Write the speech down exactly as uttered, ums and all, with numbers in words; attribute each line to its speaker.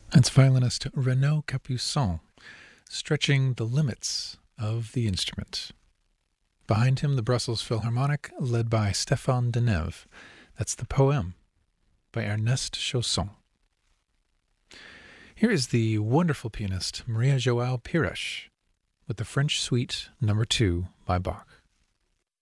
Speaker 1: That's violinist Renaud Capuçon, stretching the limits of the instrument. Behind him, the Brussels Philharmonic, led by Stéphane Denève. That's the Poème by Ernest Chausson. Here is the wonderful pianist Maria João Pires with the French Suite Number Two by Bach.